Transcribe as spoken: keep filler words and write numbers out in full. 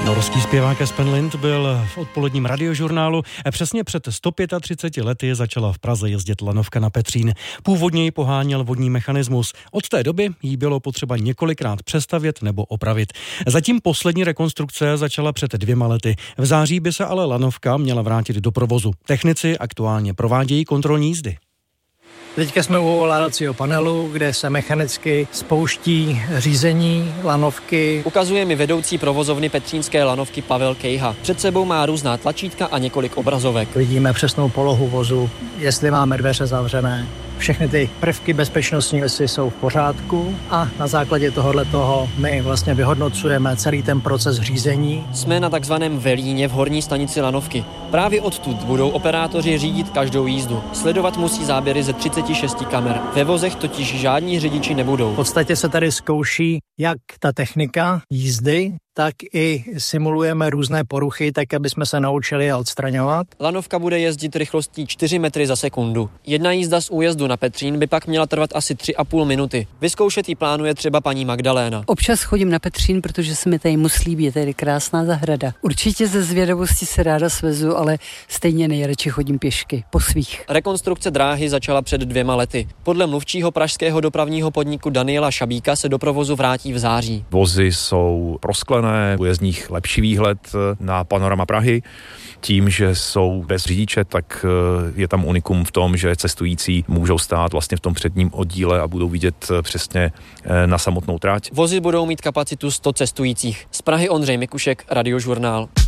Norský zpěvák Espen Lind byl v odpoledním radiožurnálu. Přesně před sto třiceti pěti lety začala v Praze jezdit lanovka na Petřín. Původně ji poháněl vodní mechanismus. Od té doby jí bylo potřeba několikrát přestavět nebo opravit. Zatím poslední rekonstrukce začala před dvěma lety. V září by se ale lanovka měla vrátit do provozu. Technici aktuálně provádějí kontrolní jízdy. Teďka jsme u ovládacího panelu, kde se mechanicky spouští řízení lanovky. Ukazuje mi vedoucí provozovny petřínské lanovky Pavel Kejha. Před sebou má různá tlačítka a několik obrazovek. Vidíme přesnou polohu vozu, jestli máme dveře zavřené. Všechny ty prvky bezpečnostní věci jsou v pořádku a na základě tohohle toho my vlastně vyhodnocujeme celý ten proces řízení. Jsme na takzvaném velíně v horní stanici lanovky. Právě odtud budou operátoři řídit každou jízdu. Sledovat musí záběry ze třiceti šesti kamer. Ve vozech totiž žádní řidiči nebudou. V podstatě se tady zkouší jak ta technika jízdy, tak i simulujeme různé poruchy, tak aby jsme se naučili je odstraňovat. Lanovka bude jezdit rychlostí čtyři metry za sekundu. Jedna jízda z újezdu na Petřín by pak měla trvat asi tři a půl minuty. Vyzkoušet ji plánuje třeba paní Magdaléna. Občas chodím na Petřín, protože se mi tady moc líbí, je tady krásná zahrada. Určitě ze zvědavosti se ráda svezu, ale stejně nejradši chodím pěšky, po svých. Rekonstrukce dráhy začala před dvěma lety. Podle mluvčího pražského dopravního podniku Daniela Šabíka se do provozu vrátí v září. Vozy jsou prosklené, bude z nich lepší výhled na panorama Prahy. Tím, že jsou bez řidiče, tak je tam unikum v tom, že cestující můžou stát vlastně v tom předním oddíle a budou vidět přesně na samotnou trať. Vozy budou mít kapacitu sto cestujících. Z Prahy Ondřej Mikušek, Radiožurnál.